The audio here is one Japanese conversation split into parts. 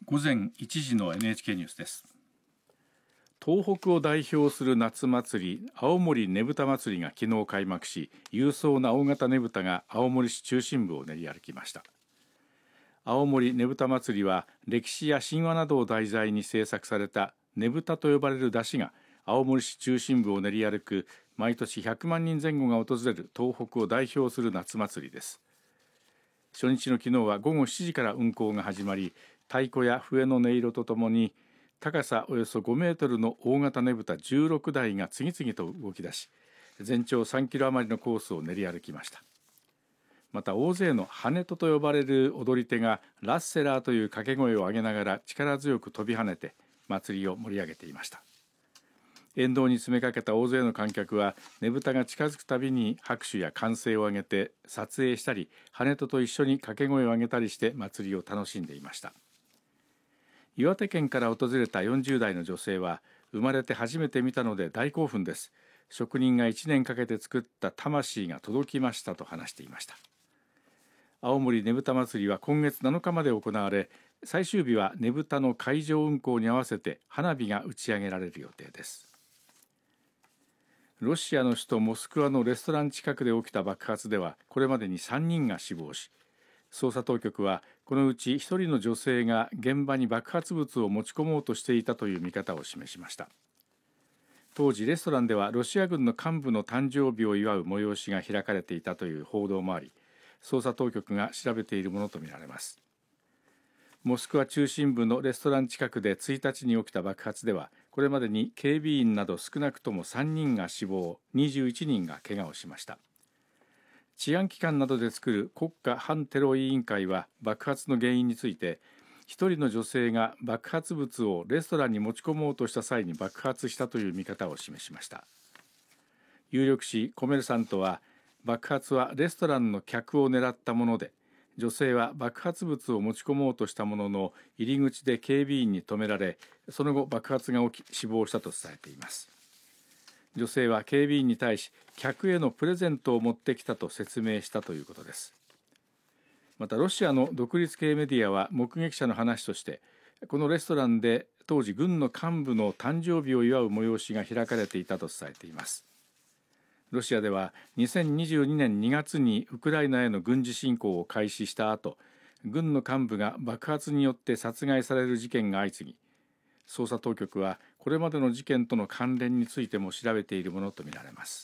午前1時の NHK ニュースです。 東北を代表する夏祭り、青森ねぶた祭りが昨日開幕し、勇壮な大型ねぶたが青森市中心部を練り歩きました。青森ねぶた祭りは歴史や神話などを題材に制作されたねぶたと呼ばれる山車が青森市中心部を練り歩く毎年100万人前後が訪れる東北を代表する夏祭りです。初日の昨日は午後7時から運行が始まり、太鼓や笛の音色とともに高さおよそ5メートルの大型ねぶた16台が次々と動き出し、全長3キロ余りのコースを練り歩きました。また大勢のハネトと呼ばれる踊り手がラッセラーという掛け声を上げながら力強く飛び跳ねて祭りを盛り上げていました。沿道に詰めかけた大勢の観客はねぶたが近づくたびに拍手や歓声を上げて撮影したり、ハネトと一緒に掛け声を上げたりして祭りを楽しんでいました。岩手県から訪れた40代の女性は、生まれて初めて見たので大興奮です。職人が1年かけて作った魂が届きましたと話していました。青森ねぶた祭りは今月7日まで行われ、最終日はねぶたの海上運行に合わせて花火が打ち上げられる予定です。ロシアの首都モスクワのレストラン近くで起きた爆発ではこれまでに3人が死亡し、捜査当局はこのうち1人の女性が現場に爆発物を持ち込もうとしていたという見方を示しました。当時レストランではロシア軍の幹部の誕生日を祝う催しが開かれていたという報道もあり、捜査当局が調べているものとみられます。モスクワ中心部のレストラン近くで1日に起きた爆発ではこれまでに警備員など少なくとも3人が死亡、21人が怪我をしました。治安機関などで作る国家反テロ委員会は爆発の原因について、一人の女性が爆発物をレストランに持ち込もうとした際に爆発したという見方を示しました。有力紙コメルサントは、爆発はレストランの客を狙ったもので、女性は爆発物を持ち込もうとしたものの入り口で警備員に止められ、その後爆発が起き死亡したと伝えています。女性は警備員に対し客へのプレゼントを持ってきたと説明したということです。またロシアの独立系メディアは目撃者の話として、このレストランで当時軍の幹部の誕生日を祝う催しが開かれていたと伝えています。ロシアでは2022年2月にウクライナへの軍事侵攻を開始した後、軍の幹部が爆発によって殺害される事件が相次ぎ、捜査当局はこれまでの事件との関連についても調べているものとみられます。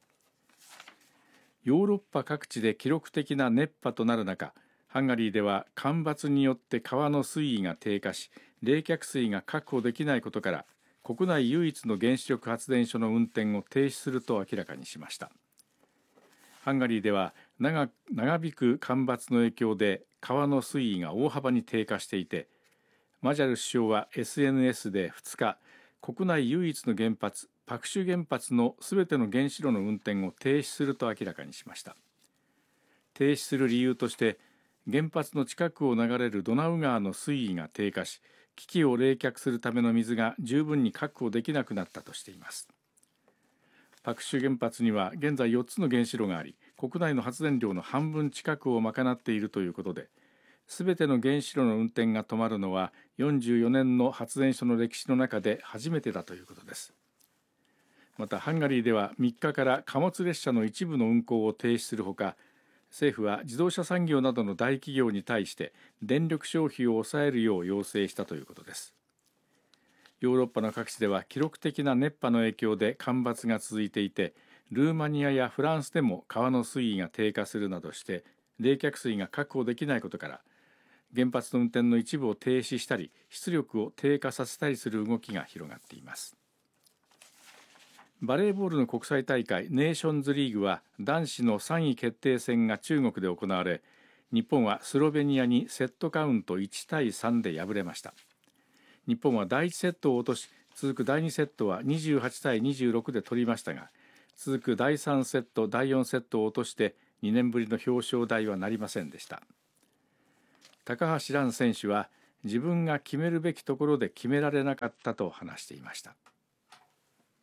ヨーロッパ各地で記録的な熱波となる中、ハンガリーでは干ばつによって川の水位が低下し、冷却水が確保できないことから国内唯一の原子力発電所の運転を停止すると明らかにしました。ハンガリーでは長引く干ばつの影響で川の水位が大幅に低下していて、マジャル首相は SNS で2日、国内唯一の原発パクシュ原発のすべての原子炉の運転を停止すると明らかにしました。停止する理由として、原発の近くを流れるドナウ川の水位が低下し、機器を冷却するための水が十分に確保できなくなったとしています。パクシュ原発には現在4つの原子炉があり、国内の発電量の半分近くを賄っているということで、すべての原子炉の運転が止まるのは44年の発電所の歴史の中で初めてだということです。またハンガリーでは3日から貨物列車の一部の運行を停止するほか、政府は自動車産業などの大企業に対して電力消費を抑えるよう要請したということです。ヨーロッパの各地では記録的な熱波の影響で干ばつが続いていて、ルーマニアやフランスでも川の水位が低下するなどして冷却水が確保できないことから、原発の運転の一部を停止したり出力を低下させたりする動きが広がっています。バレーボールの国際大会ネーションズリーグは男子の3位決定戦が中国で行われ、日本はスロベニアにセットカウント1対3で敗れました。日本は第1セットを落とし、続く第2セットは28対26で取りましたが、続く第3セット第4セットを落として2年ぶりの表彰台はなりませんでした。高橋藍選手は自分が決めるべきところで決められなかったと話していました。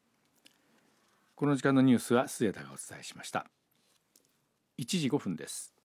この時間のニュースは末田がお伝えしました。1時5分です。